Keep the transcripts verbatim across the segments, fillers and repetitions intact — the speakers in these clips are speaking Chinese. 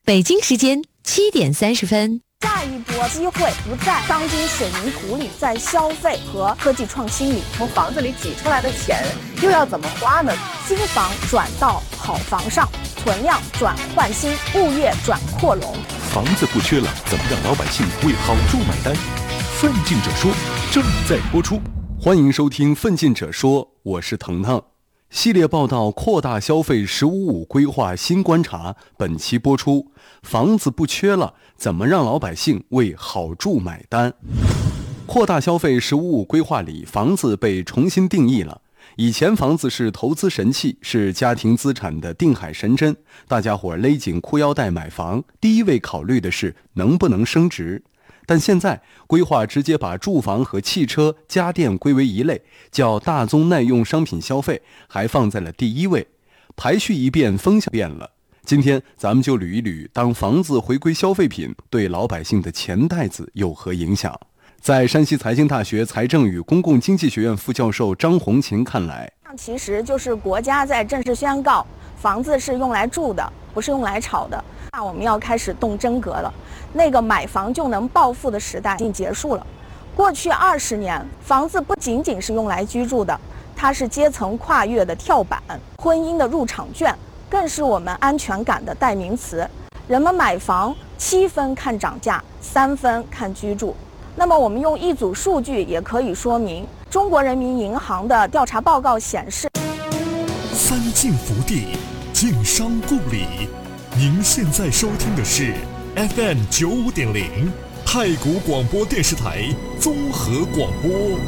北京时间七点三十分。 下一波机会不在钢筋水泥土里，在消费和科技创新里。 从房子里挤出来的钱又要怎么花呢？ 新房转到好房上，存量转换新，物业转扩容。 房子不缺了，怎么让老百姓为好住买单？奋进者说正在播出，欢迎收听奋进者说，我是腾腾。系列报道扩大消费十五五规划新观察，本期播出。房子不缺了，怎么让老百姓为好住买单？扩大消费十五五规划里，房子被重新定义了。以前房子是投资神器，是家庭资产的定海神针，大家伙勒紧裤腰带买房，第一位考虑的是能不能升值。但现在规划直接把住房和汽车、家电归为一类，叫大宗耐用商品消费，还放在了第一位。排序一变，风向变了。今天咱们就捋一捋，当房子回归消费品，对老百姓的钱袋子有何影响？在山西财经大学财政与公共经济学院副教授张红琴看来， 其实就是国家在正式宣告，房子是用来住的，不是用来炒的。那我们要开始动真格了。那个买房就能暴富的时代已经结束了。过去二十年，房子不仅仅是用来居住的，它是阶层跨越的跳板，婚姻的入场券，更是我们安全感的代名词。人们买房七分看涨价，三分看居住。那么我们用一组数据也可以说明，中国人民银行的调查报告显示， 三晋福地，晋商故里。您现在收听的是 F M 九五点零太谷广播电视台综合广播。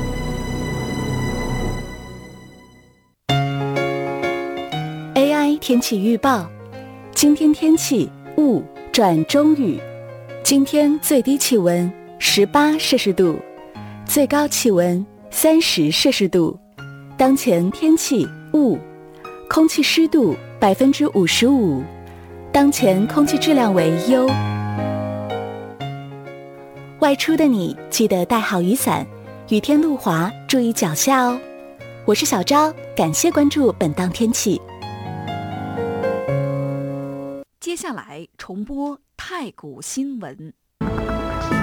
A I 天气预报，今天天气雾转中雨，今天最低气温十八摄氏度，最高气温三十摄氏度。当前天气雾，空气湿度百分之五十五，当前空气质量为优。外出的你记得带好雨伞，雨天路滑，注意脚下哦。我是小昭，感谢关注本档天气。 接下来重播太谷新闻。